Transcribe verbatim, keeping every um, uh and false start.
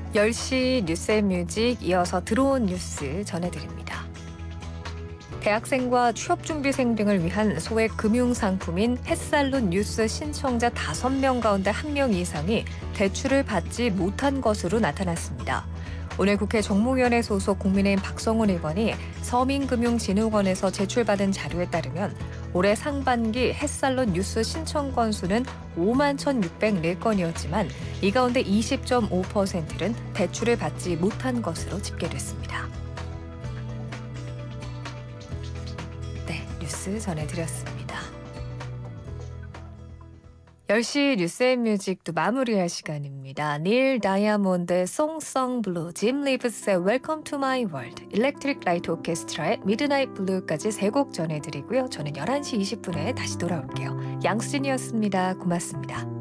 열 시 뉴스앤뮤직 이어서 들어온 뉴스 전해드립니다. 대학생과 취업준비생 등을 위한 소액 금융상품인 햇살론 뉴스 신청자 다섯 명 가운데 한 명 이상이 대출을 받지 못한 것으로 나타났습니다. 오늘 국회 정무위원회 소속 국민의힘 박성훈 의원이 서민금융진흥원에서 제출받은 자료에 따르면 올해 상반기 햇살론 뉴스 신청 건수는 오만 천육백사 건이었지만 이 가운데 이십 점 오 퍼센트는 대출을 받지 못한 것으로 집계됐습니다. 네, 뉴스 전해드렸습니다. 열 시 뉴스앤뮤직도 마무리할 시간입니다. 닐 다이아몬드의 송송 블루, 짐 리브스의 웰컴 투 마이 월드, 일렉트릭 라이트 오케스트라의 미드나잇 블루까지 세 곡 전해드리고요. 저는 열한 시 이십 분에 다시 돌아올게요. 양수진이었습니다. 고맙습니다.